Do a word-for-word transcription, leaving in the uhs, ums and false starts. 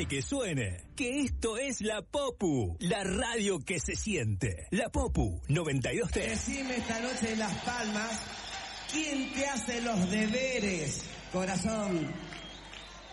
Suene que suene, que esto es La Popu, la radio que se siente. La Popu noventa y dos tres. Decime esta noche en Las Palmas, ¿quién te hace los deberes, corazón?